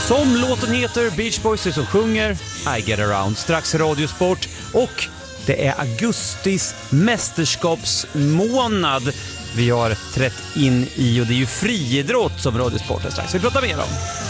Som låten heter, Beach Boys som sjunger I Get Around. Strax Radiosport, och det är augustis mästerskapsmånad vi har trätt in i, och det är ju friidrott som Radiosport är strax. Vi pratar mer om.